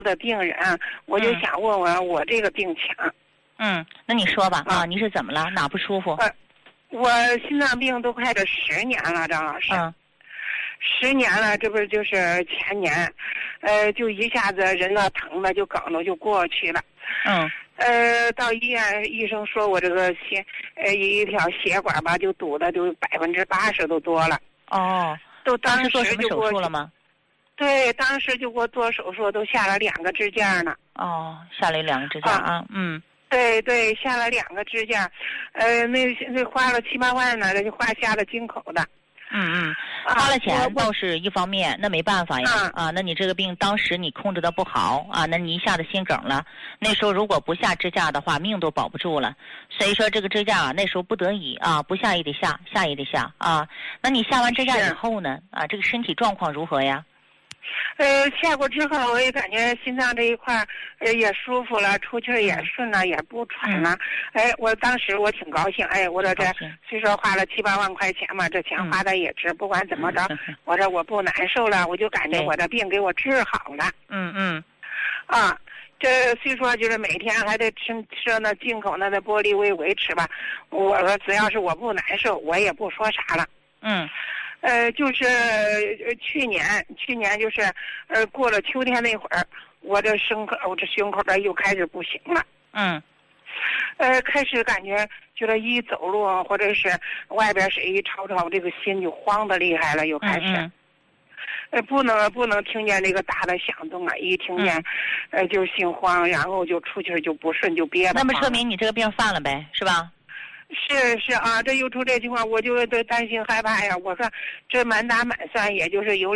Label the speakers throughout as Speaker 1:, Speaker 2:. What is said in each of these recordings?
Speaker 1: 的病人，我就想问问我这个病情。
Speaker 2: 那你说吧你是怎么了？哪不舒服？
Speaker 1: 我心脏病都快这10年了，张老师。10年了，这不就是前年，就一下子人呢疼的就梗了就过去了。到医院，医生说我这个一条血管吧就堵的就80%都多了。都当时
Speaker 2: 做什么手术了吗？
Speaker 1: 对，当时就给我做手术，都下了2个支架呢。
Speaker 2: 下了2个支架
Speaker 1: 对，下了2个支架，那花了7、8万呢，这就下了进口的。
Speaker 2: 花了钱倒是一方面，那没办法呀。那你这个病当时你控制的不好那你一下子心梗了，那时候如果不下支架的话，命都保不住了。所以说这个支架那时候不得已不下也得下也得下那你下完支架以后呢这个身体状况如何呀？
Speaker 1: 下过之后，我也感觉心脏这一块也舒服了，出气也顺了，也不喘了。我当时我挺高兴。我说这虽说花了7、8万块钱嘛，这钱花的也值。不管怎么着，我说我不难受了，我就感觉我的病给我治好了。这虽说就是每天还得吃那进口的玻璃胃维持吧，我说只要是我不难受，我也不说啥了。就是去年就是过了秋天那会儿，我这胸口这又开始不行了。开始感觉觉得一走路或者是外边谁一吵吵，这个心就慌得厉害了，又开始。不能听见这个大的响动一听见就心慌，然后就出气就不顺，就憋得慌。
Speaker 2: 那么说明你这个病犯了呗，是吧？
Speaker 1: 是这又出这情况，我就担心害怕呀。我说这满打满算也就是有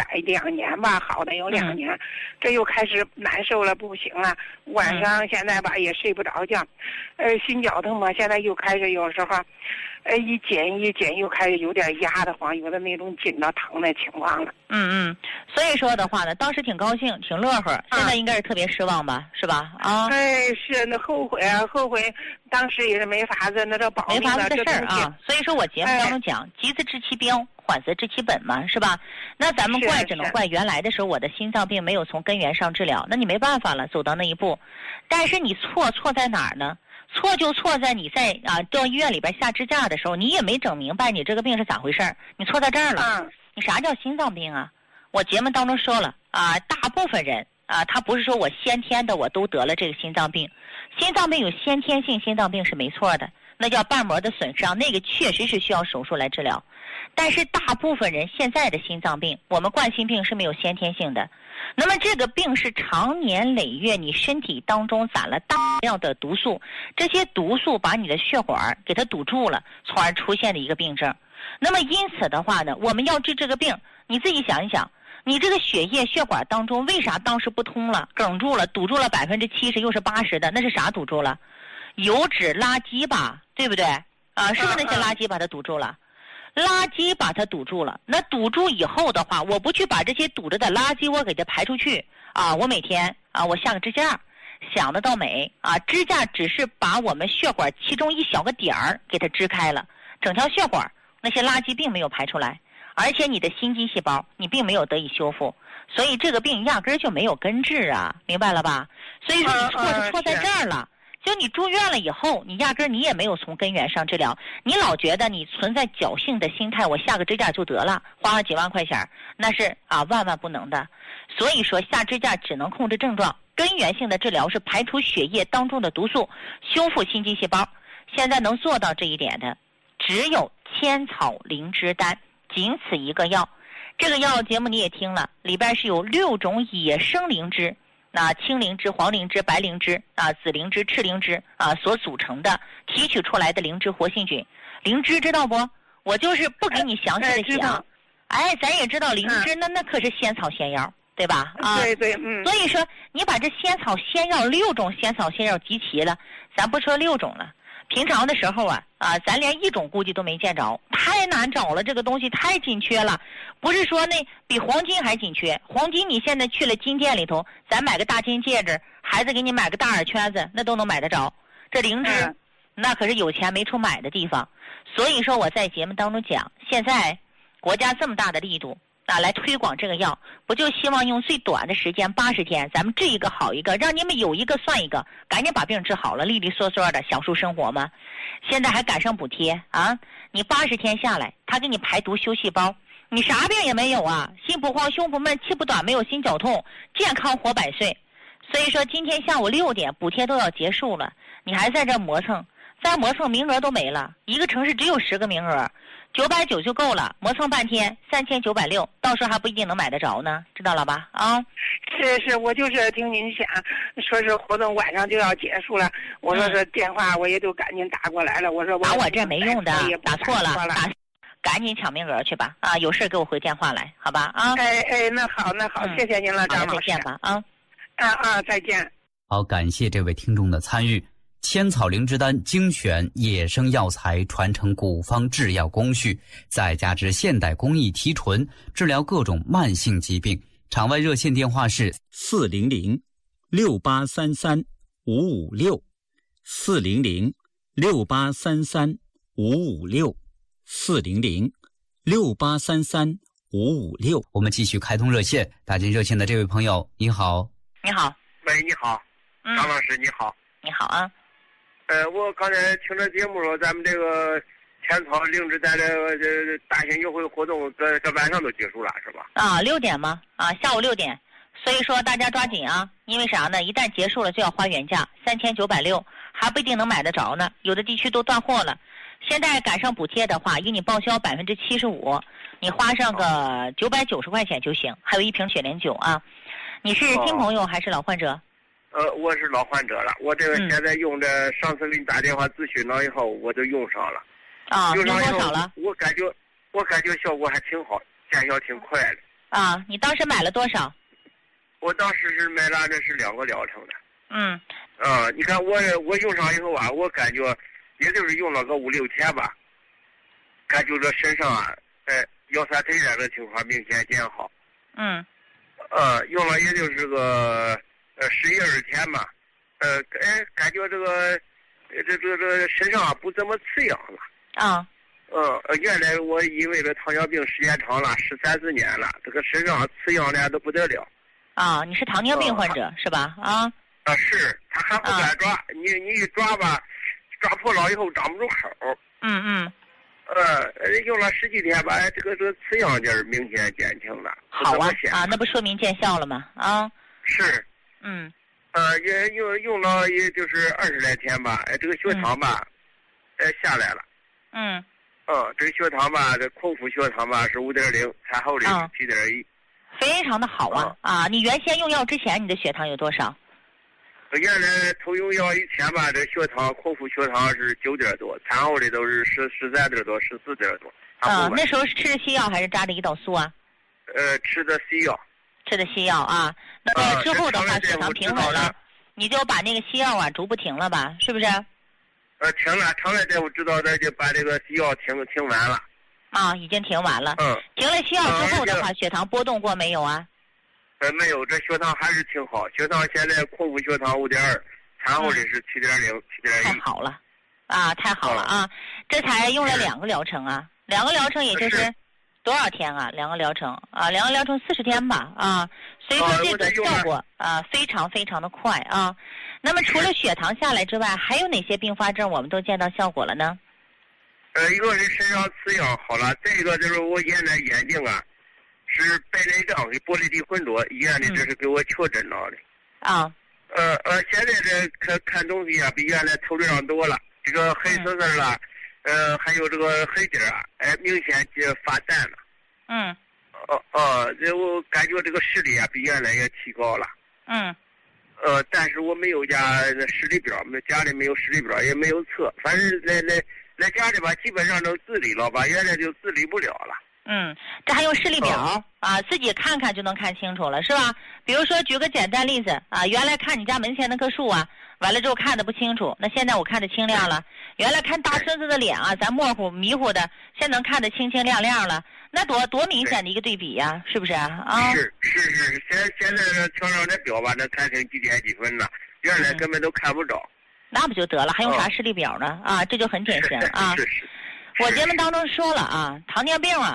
Speaker 1: 2年吧，好的有2年，这又开始难受了，不行了。晚上现在吧也睡不着觉，心绞痛嘛，现在又开始有时候，一紧又开始有点压得慌，有的那种紧到疼的情况了。
Speaker 2: 所以说的话呢，当时挺高兴，挺乐呵，现在应该是特别失望吧，是吧？
Speaker 1: 是那后悔当时也是没法子，那这保
Speaker 2: 没法子的事儿所以说我节目当中讲，急则治其病，缓则治其本嘛，是吧？那咱们怪只能怪原来的时候我的心脏病没有从根源上治疗，那你没办法了，走到那一步。但是你错在哪儿呢？错就错在你在到医院里边下支架的时候，你也没整明白你这个病是咋回事儿，你错在这儿了。你啥叫心脏病啊？我节目当中说了大部分人他不是说我先天的我都得了这个心脏病，心脏病有先天性心脏病是没错的，那叫瓣膜的损伤，那个确实是需要手术来治疗。但是大部分人现在的心脏病，我们冠心病是没有先天性的。那么这个病是长年累月你身体当中攒了大量的毒素，这些毒素把你的血管给它堵住了，从而出现的一个病症。那么因此的话呢，我们要治这个病，你自己想一想，你这个血液血管当中为啥当时不通了，梗住了，堵住了70%又是80%的，那是啥堵住了？油脂垃圾吧，对不对是不是那些垃圾把它堵住了？垃圾把它堵住了，那堵住以后的话，我不去把这些堵着的垃圾我给它排出去我每天我下个支架，想得到美支架只是把我们血管其中一小个点儿给它支开了，整条血管那些垃圾并没有排出来，而且你的心肌细胞你并没有得以修复，所以这个病压根儿就没有根治明白了吧？所以说你错是错在这儿了。就你住院了以后，你压根儿你也没有从根源上治疗，你老觉得你存在侥幸的心态，我下个支架就得了，花了几万块钱，那是万万不能的。所以说下支架只能控制症状，根源性的治疗是排除血液当中的毒素，修复心肌细胞。现在能做到这一点的，只有千草灵芝丹，仅此一个药。这个药节目你也听了，里边是有6种野生灵芝。青灵芝、黄灵芝、白灵芝紫灵芝、赤灵芝所组成的提取出来的灵芝活性菌。灵芝知道不？我就是不给你详细的讲。咱也知道灵芝那可是仙草仙药，对吧？
Speaker 1: 对
Speaker 2: 所以说你把这仙草仙药6种仙草仙药集齐了，咱不说6种了。平常的时候咱连1种估计都没见着，太难找了，这个东西太紧缺了。不是说那比黄金还紧缺，黄金你现在去了金店里头，咱买个大金戒指，孩子给你买个大耳圈子，那都能买得着。这灵芝那可是有钱没处买的地方。所以说我在节目当中讲，现在国家这么大的力度来推广这个药，不就希望用最短的时间80天，咱们治一个好一个，让你们有一个算一个，赶紧把病治好了，利利索索的享受生活吗？现在还赶上补贴啊！你80天下来，他给你排毒修细胞，你啥病也没有啊，心不慌，胸不闷，气不短，没有心绞痛，健康活100岁。所以说今天下午6点补贴都要结束了，你还在这磨蹭，再磨蹭名额都没了，一个城市只有10个名额。990就够了，磨蹭半天3960，到时候还不一定能买得着呢，知道了吧？啊，
Speaker 1: 是，我就是听您讲，说是活动晚上就要结束了，我说是电话我也就赶紧打过来了，我说
Speaker 2: 打我这没用的，打错了，赶紧抢名额去吧，啊，有事给我回电话来，好吧？啊，
Speaker 1: 那好，谢谢您了，张老师，
Speaker 2: 再见吧，啊，
Speaker 1: 再见。
Speaker 3: 好，感谢这位听众的参与。千草灵芝丹精选野生药材，传承古方制药工序，再加之现代工艺提纯，治疗各种慢性疾病。场外热线电话是400-683-556，400-683-556。我们继续开通热线，打进热线的这位朋友，你好。
Speaker 2: 你好。
Speaker 4: 喂，你好，张老师，你好。
Speaker 2: 你好啊。
Speaker 4: 我刚才听着节目说，咱们这个千草灵芝丹的大型优惠活动在晚上都结束了，是吧
Speaker 2: ？6点吗？下午6点。所以说大家抓紧啊，因为啥呢？一旦结束了就要花原价3960，还不一定能买得着呢，有的地区都断货了。现在赶上补贴的话，给你报销75%，你花上个990块钱就行，还有一瓶雪莲酒啊。你是新朋友还是老患者？
Speaker 4: 我是老患者了，我这个现在用着，上次给你打电话咨询了以后，我就用上了。
Speaker 2: 用多少了？
Speaker 4: 我感觉效果还挺好，见效挺快的。
Speaker 2: 你当时买了多少？
Speaker 4: 我当时是买了，这是2个疗程的。你看我用上以后啊，我感觉也就是用了个5-6天吧，感觉这身上啊，腰酸腿热的情况明显减好。用了也就是个11、12天吧，感觉这个身上不怎么刺痒了。原来我因为这糖尿病时间长了，13、14年了，这个身上刺痒的都不得了。
Speaker 2: 你是糖尿病患者是吧？
Speaker 4: 是，他还不敢抓，你一抓吧，抓破了以后长不住口。用了10几天吧，这个刺痒劲儿明显减轻了。
Speaker 2: 好啊，那不说明见效了吗？
Speaker 4: 是。也用了也就是20来天吧，这个血糖吧，下来了。这个血糖吧，这空腹血糖吧是5.0，餐后的是7.1。
Speaker 2: 非常的好啊！你原先用药之前，你的血糖有多少？
Speaker 4: 原来头用药以前吧，这血糖空腹血糖是9点多，餐后的都是13点多、14点多。
Speaker 2: 那时候是吃的西药还是扎的胰岛素啊？
Speaker 4: 吃的西药。
Speaker 2: 吃的西药啊，那么之后的话血糖平稳了，你就把那个西药逐步停了吧，是不是？
Speaker 4: 停了，常来大夫知道的就把这个西药停完了。
Speaker 2: 已经停完了。停了西药之后的话，血糖波动过没有啊？
Speaker 4: 没有，这血糖还是挺好，血糖现在空腹血糖5.2，餐后的是7.0、7.1。
Speaker 2: 太好了，太好了啊！这才用了2个疗程啊，2个疗程也就是多少天啊？2个疗程2个疗程40天吧所以说这个效果非常非常的快啊。那么除了血糖下来之外，还有哪些并发症我们都见到效果了呢？
Speaker 4: 一个是身上刺痒好了，再一个就是我原来眼睛是白内障跟玻璃体混浊，医院里这是给我确诊了的。现在这看东西比原来透亮多了，这个黑色的了，还有这个黑点明显就发淡了。我感觉这个视力比原来也提高了。但是我没有加视力表，家里没有视力表，也没有测，反正在家里吧，基本上都自理了吧，原来就自理不了了。
Speaker 2: 这还用视力表自己看看就能看清楚了，是吧？比如说举个简单例子原来看你家门前那棵树完了之后看得不清楚，那现在我看得清亮了。原来看大孙子的脸咱模糊迷糊的，现在能看得清清亮亮了，那多明显的一个对比呀，是不是
Speaker 4: 是，现在这墙上的表吧，能看清几点几分了，原来根本都看不着。
Speaker 2: 那不就得了，还用啥视力表呢这就很典型
Speaker 4: 是。
Speaker 2: 我节目当中说了糖尿病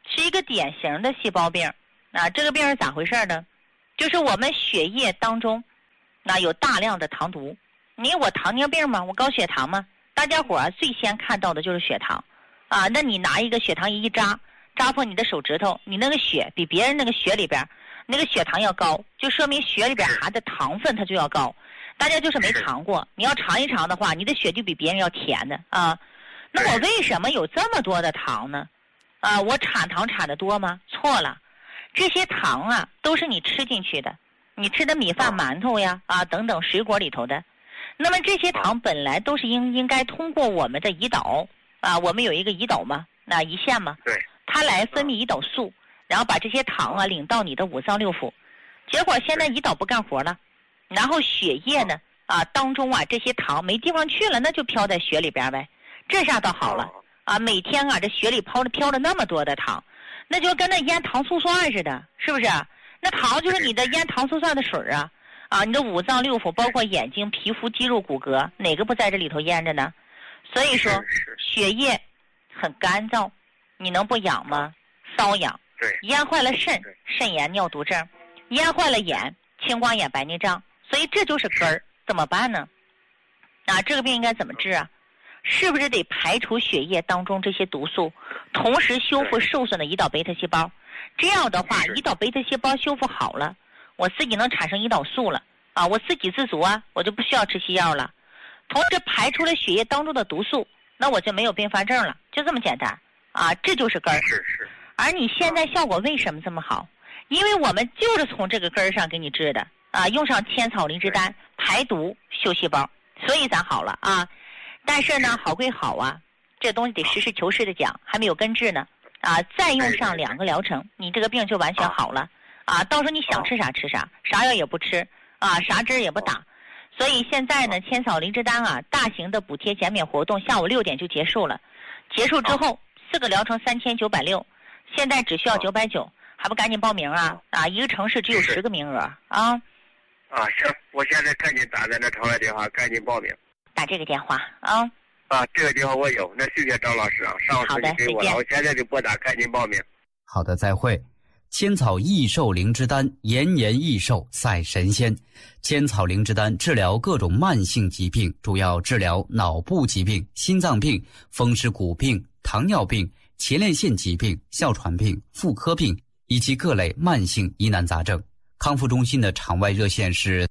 Speaker 2: 是一个典型的细胞病。这个病是咋回事呢？就是我们血液当中有大量的糖毒。我糖尿病嘛，我高血糖嘛，大家伙最先看到的就是血糖那你拿一个血糖仪一扎破你的手指头，你那个血比别人那个血里边那个血糖要高，就说明血里边含的糖分它就要高。大家就是没尝过，你要尝一尝的话，你的血就比别人要甜的那我为什么有这么多的糖呢？我产糖产的多吗？错了，这些糖都是你吃进去的，你吃的米饭、馒头呀等等水果里头的。那么这些糖本来都是应该通过我们的胰岛我们有一个胰岛嘛，胰腺嘛，
Speaker 4: 对，
Speaker 2: 它来分泌胰岛素，然后把这些糖领到你的五脏六腑。结果现在胰岛不干活了，然后血液呢当中这些糖没地方去了，那就飘在血里边呗。这下倒好了每天这血里飘了那么多的糖，那就跟那腌糖醋蒜似的，是不是？那糖就是你的腌糖醋蒜的水你的五脏六腑包括眼睛、皮肤、肌肉、骨骼，哪个不在这里头腌着呢？所以说血液很干燥，你能不痒吗？瘙痒。
Speaker 4: 对，
Speaker 2: 腌坏了肾炎、尿毒症，腌坏了眼，青光眼、白内障。所以这就是根儿，怎么办呢？这个病应该怎么治是不是得排除血液当中这些毒素，同时修复受损的胰岛贝塔细胞？这样的话，胰岛贝塔细胞修复好了，我自己能产生胰岛素了我自给自足我就不需要吃西药了。同时排除了血液当中的毒素，那我就没有并发症了，就这么简单这就是根儿。
Speaker 4: 是。
Speaker 2: 而你现在效果为什么这么好？因为我们就是从这个根儿上给你治的用上千草灵芝丹排毒修细胞，所以咱好了但是呢，好归好这东西得实事求是的讲，还没有根治呢再用上2个疗程，你这个病就完全好了到时候你想吃啥吃啥，啥药也不吃啥针也不打。所以现在呢，千草灵芝丹大型的补贴减免活动下午6点就结束了，结束之后4个疗程3960，现在只需要990，还不赶紧报名一个城市只有10个名额
Speaker 4: 行，我现在赶紧打在那长来电话，赶紧报名。
Speaker 2: 打这个电话
Speaker 4: 这个电话我有，那谢谢张老师上次你给我了，我现在就拨打，赶紧报名。
Speaker 3: 好的，再会。千草益寿灵芝丹，延年益寿赛神仙。千草灵芝丹治疗各种慢性疾病，主要治疗脑部疾病、心脏病、风湿骨病、糖尿病、前列腺疾病、哮喘病、妇科病以及各类慢性疑难杂症。康复中心的场外热线是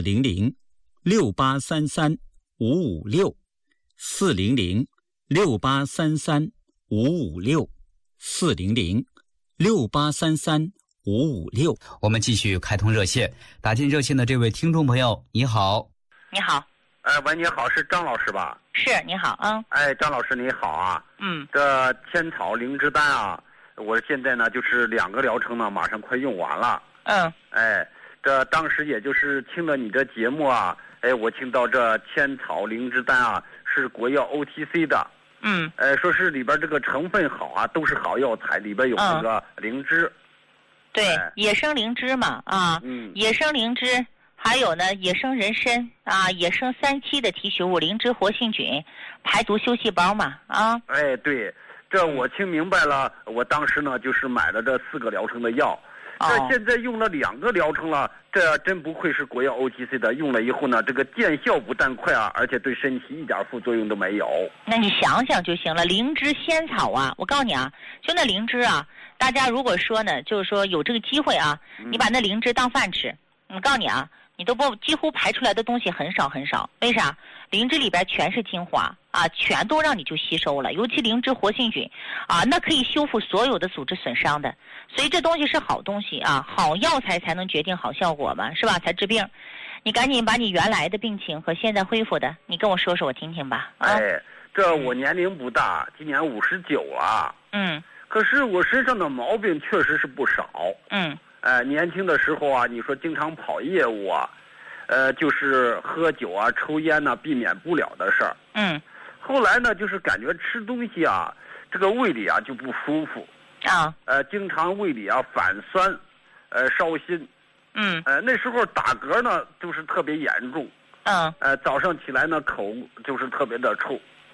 Speaker 3: 400-683-556，400-683-556。我们继续开通热线，打进热线的这位听众朋友，你好。
Speaker 2: 你好。
Speaker 5: 喂，你好，是张老师吧？
Speaker 2: 是，你好
Speaker 5: 张老师你好这千草灵芝丹我现在呢就是2个疗程呢，马上快用完了。这当时也就是听了你的节目我听到这千草灵芝丹是国药 OTC 的。说是里边这个成分好都是好药材，里边有这个灵芝。
Speaker 2: 对，野生灵芝嘛野生灵芝，还有呢野生人参野生3期的提取物灵芝活性菌，排毒修细胞嘛
Speaker 5: 对，这我听明白了。我当时呢就是买了这4个疗程的药。这现在用了2个疗程了，这真不愧是国药 OTC 的，用了以后呢，这个见效不但快而且对身体一点副作用都没有。
Speaker 2: 那你想想就行了，灵芝仙草我告诉你就那灵芝大家如果说呢，就是说有这个机会你把那灵芝当饭吃，我告诉你你都不几乎排出来的东西很少很少。为啥？灵芝里边全是精华全都让你就吸收了，尤其灵芝活性菌那可以修复所有的组织损伤的。所以这东西是好东西好药材才能决定好效果嘛，是吧？才治病。你赶紧把你原来的病情和现在恢复的，你跟我说说我听听吧。
Speaker 5: 这我年龄不大，今年59了。可是我身上的毛病确实是不少。年轻的时候你说经常跑业务就是喝酒抽烟避免不了的事儿。后来呢，就是感觉吃东西这个胃里就不舒服。经常胃里反酸，烧心。那时候打嗝呢，就是特别严重。早上起来呢，口就是特别的臭。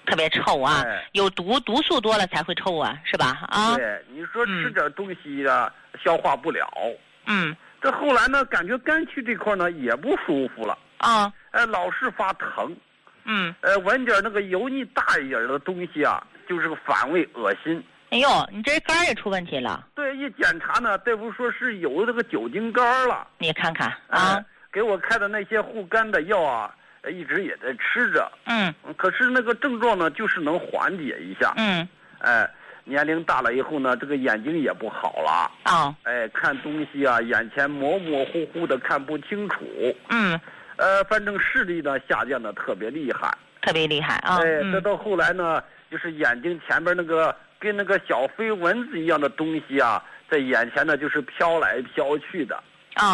Speaker 2: 特别臭啊，有毒素多了才会臭啊，是吧？啊，
Speaker 5: 对，你说吃点东西啊，消化不了。这后来呢，感觉肝区这块呢也不舒服了
Speaker 2: 啊，
Speaker 5: 老是发疼。闻点那个油腻大一点的东西啊，就是个反胃恶心。
Speaker 2: 哎呦，你这肝也出问题了。
Speaker 5: 对，一检查呢，大夫说是有这个酒精肝了。
Speaker 2: 你看看啊，
Speaker 5: 给我开的那些护肝的药啊，一直也在吃着。可是那个症状呢，就是能缓解一下。年龄大了以后呢，这个眼睛也不好了。看东西啊，眼前模模糊糊的，看不清楚。反正视力呢下降的特别厉害。
Speaker 2: 特别厉害啊！
Speaker 5: 这到后来呢，就是眼睛前边那个跟那个小飞蚊子一样的东西啊，在眼前呢就是飘来飘去的。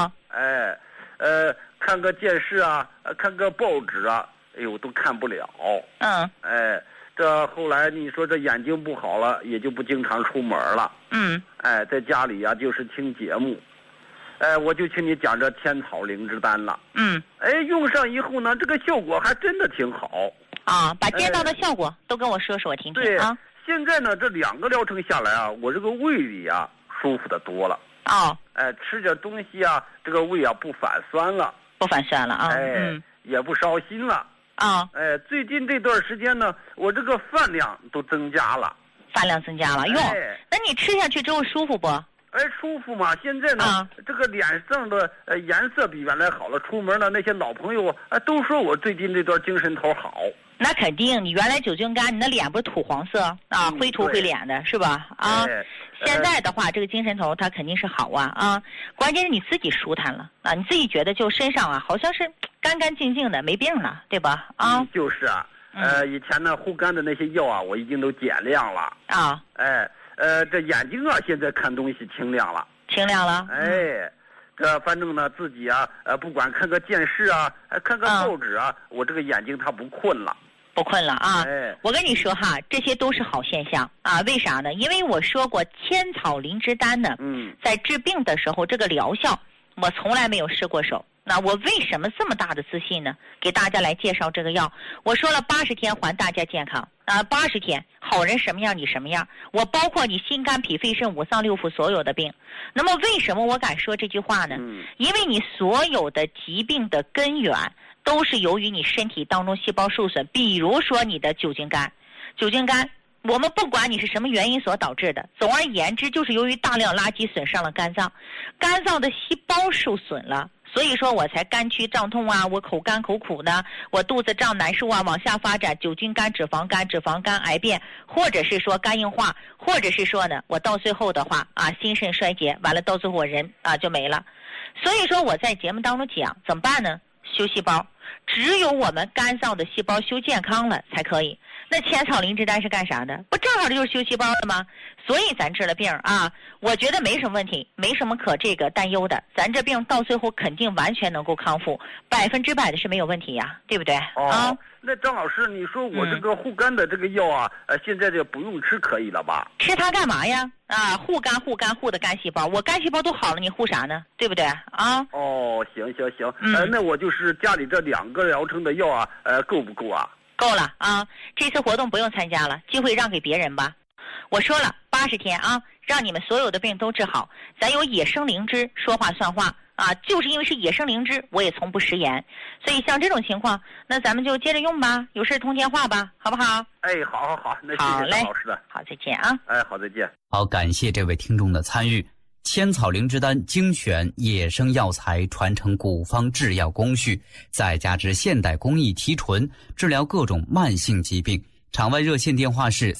Speaker 5: 看个电视啊，看个报纸啊，哎呦都看不了。这后来你说这眼睛不好了，也就不经常出门了。在家里啊就是听节目。我就请你讲这天草灵芝丹了。用上以后呢，这个效果还真的挺好。
Speaker 2: 把见到的效果都跟我说说，我听听啊。
Speaker 5: 现在呢，这2个疗程下来啊，我这个胃里啊舒服的多了。吃点东西啊，这个胃啊不反酸了。
Speaker 2: 不反酸了啊。
Speaker 5: 也不烧心了。最近这段时间呢，我这个饭量都增加了。
Speaker 2: 饭量增加了哟。那你吃下去之后舒服不？
Speaker 5: 舒服嘛！现在呢，这个脸上的颜色比原来好了。出门呢，那些老朋友都说我最近这段精神头好。
Speaker 2: 那肯定，你原来酒精肝，你的脸不是土黄色啊，灰头灰脸的是吧？现在的话，这个精神头它肯定是好啊。关键是你自己舒坦了啊，你自己觉得就身上啊，好像是干干净净的，没病了，对吧？
Speaker 5: 就是啊。以前呢护肝的那些药啊，我已经都减量了。这眼睛啊，现在看东西清亮了。
Speaker 2: 清亮了。
Speaker 5: 这反正呢，自己啊，不管看个电视啊，看个报纸啊，我这个眼睛它不困了。
Speaker 2: 不困了啊！我跟你说哈，这些都是好现象啊。为啥呢？因为我说过，千草灵芝丹呢，在治病的时候，这个疗效我从来没有失过手。那我为什么这么大的自信呢？给大家来介绍这个药，我说了80天还大家健康啊，80天好人什么样你什么样，我包括你心肝脾肺肾5脏6腑所有的病。那么为什么我敢说这句话呢？因为你所有的疾病的根源都是由于你身体当中细胞受损，比如说你的酒精肝。我们不管你是什么原因所导致的，总而言之就是由于大量垃圾损伤了肝脏，肝脏的细胞受损了，所以说我才肝区胀痛啊，我口干口苦呢，我肚子胀难受啊，往下发展酒精肝、脂肪肝癌变，或者是说肝硬化，或者是说呢我到最后的话啊心肾衰竭，完了到最后我人啊就没了。所以说我在节目当中讲怎么办呢？修细胞，只有我们肝脏的细胞修健康了才可以。那千草灵芝丹是干啥的？不正好就是修细胞的吗？所以咱治了病啊，我觉得没什么问题，没什么可这个担忧的。咱这病到最后肯定完全能够康复，100%的是没有问题呀，对不对？
Speaker 5: 那张老师，你说我这个护肝的这个药啊，现在这不用吃可以了吧？
Speaker 2: 吃它干嘛呀？护肝护的肝细胞，我肝细胞都好了，你护啥呢？对不对？
Speaker 5: 行。那我就是家里这2个疗程的药啊，够不够啊？
Speaker 2: 够了啊！这次活动不用参加了，机会让给别人吧。我说了80天啊，让你们所有的病都治好。咱有野生灵芝，说话算话啊！就是因为是野生灵芝，我也从不食言。所以像这种情况，那咱们就接着用吧，有事通电话吧，好不好？
Speaker 5: 好，那谢谢张老师的。
Speaker 2: 好，再见啊！
Speaker 5: 好，再见。
Speaker 3: 好，感谢这位听众的参与。千草灵芝丹精选野生药材，传承古方制药工序，再加之现代工艺提纯，治疗各种慢性疾病。场外热线电话是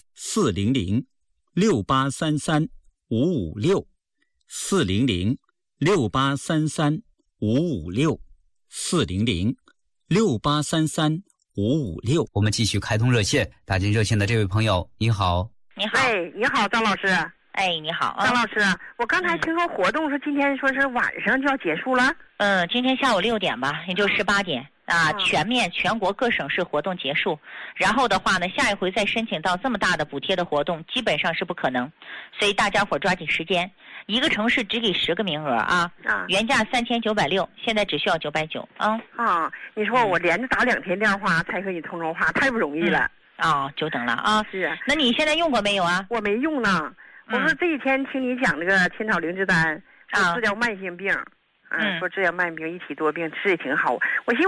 Speaker 3: 400-683-556，400-683-556。我们继续开通热线，打进热线的这位朋友，你好。
Speaker 2: 你好。
Speaker 1: 你好，张老师。
Speaker 2: 你好，
Speaker 1: 张老师，我刚才听说活动是今天说是晚上就要结束了。
Speaker 2: 今天下午6点吧，也就18点啊，全国各省市活动结束。然后的话呢，下一回再申请到这么大的补贴的活动，基本上是不可能。所以大家伙抓紧时间，一个城市只给10个名额啊。原价3960，现在只需要990啊。
Speaker 1: 你说我连着打2天电话才和你通话，太不容易了。
Speaker 2: 哦，久等了啊。
Speaker 6: 是。
Speaker 2: 那你现在用过没有啊？
Speaker 6: 我没用呢。我说这几天听你讲这个千草灵芝丹，说治疗慢性病，说治疗慢性病一体多病，吃也挺好。我寻思